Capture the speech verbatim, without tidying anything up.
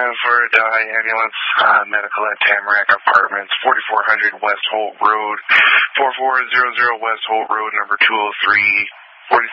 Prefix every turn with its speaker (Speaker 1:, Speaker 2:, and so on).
Speaker 1: for a Delhi ambulance, uh, medical at Tamarack Apartments, forty-four hundred West Holt Road, four four zero zero West Holt Road, number two oh three.